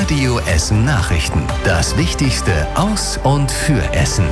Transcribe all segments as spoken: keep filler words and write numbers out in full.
Radio Essen Nachrichten. Das Wichtigste aus und für Essen.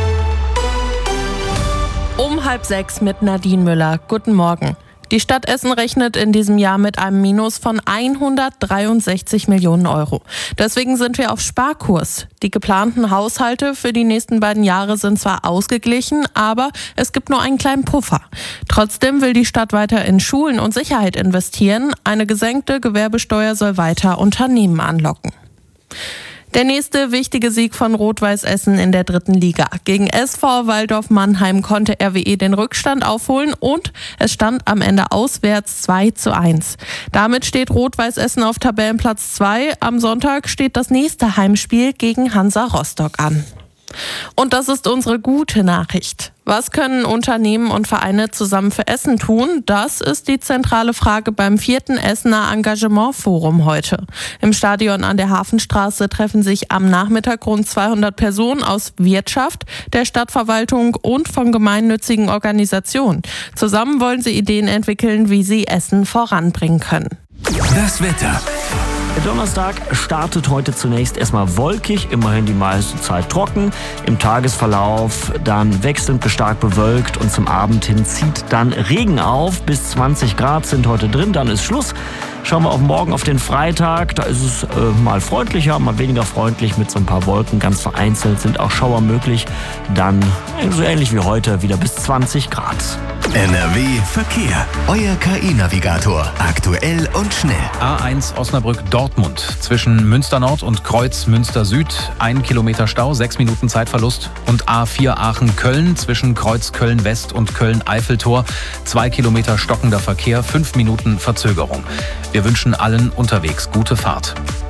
Um halb sechs mit Nadine Müller. Guten Morgen. Die Stadt Essen rechnet in diesem Jahr mit einem Minus von hundertdreiundsechzig Millionen Euro. Deswegen sind wir auf Sparkurs. Die geplanten Haushalte für die nächsten beiden Jahre sind zwar ausgeglichen, aber es gibt nur einen kleinen Puffer. Trotzdem will die Stadt weiter in Schulen und Sicherheit investieren. Eine gesenkte Gewerbesteuer soll weiter Unternehmen anlocken. Der nächste wichtige Sieg von Rot-Weiß Essen in der dritten Liga. Gegen S V Waldorf Mannheim konnte R W E den Rückstand aufholen und es stand am Ende auswärts zwei zu eins. Damit steht Rot-Weiß Essen auf Tabellenplatz zwei. Am Sonntag steht das nächste Heimspiel gegen Hansa Rostock an. Und das ist unsere gute Nachricht. Was können Unternehmen und Vereine zusammen für Essen tun? Das ist die zentrale Frage beim vierten Essener Engagementforum heute. Im Stadion an der Hafenstraße treffen sich am Nachmittag rund zweihundert Personen aus Wirtschaft, der Stadtverwaltung und von gemeinnützigen Organisationen. Zusammen wollen sie Ideen entwickeln, wie sie Essen voranbringen können. Das Wetter. Der Donnerstag startet heute zunächst erstmal wolkig, immerhin die meiste Zeit trocken. Im Tagesverlauf dann wechselnd bis stark bewölkt und zum Abend hin zieht dann Regen auf. Bis zwanzig Grad sind heute drin, dann ist Schluss. Schauen wir auf morgen, auf den Freitag. Da ist es äh, mal freundlicher, mal weniger freundlich mit so ein paar Wolken. Ganz vereinzelt sind auch Schauer möglich. Dann so ähnlich wie heute wieder bis zwanzig Grad. N R W Verkehr. Euer K I-Navigator. Aktuell und schnell. A eins Osnabrück-Dortmund. Zwischen Münster Nord und Kreuz Münster Süd. Ein Kilometer Stau, sechs Minuten Zeitverlust. Und A vier Aachen-Köln. Zwischen Kreuz Köln-West und Köln-Eiffeltor. Zwei Kilometer stockender Verkehr, fünf Minuten Verzögerung. Wir wünschen allen unterwegs gute Fahrt.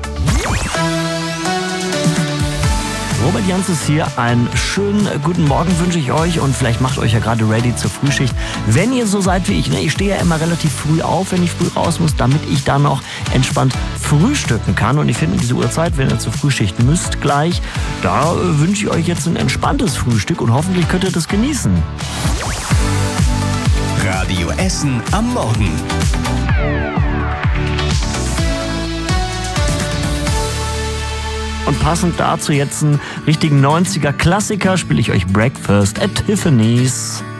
Robert Jans ist hier. Einen schönen guten Morgen wünsche ich euch und vielleicht macht euch ja gerade ready zur Frühschicht. Wenn ihr so seid wie ich, ne, ich stehe ja immer relativ früh auf, wenn ich früh raus muss, damit ich dann noch entspannt frühstücken kann. Und ich finde, diese Uhrzeit, wenn ihr zur Frühschicht müsst gleich, da äh, wünsche ich euch jetzt ein entspanntes Frühstück und hoffentlich könnt ihr das genießen. Radio Essen am Morgen. Und passend dazu jetzt einen richtigen neunziger Klassiker spiele ich euch Breakfast at Tiffany's.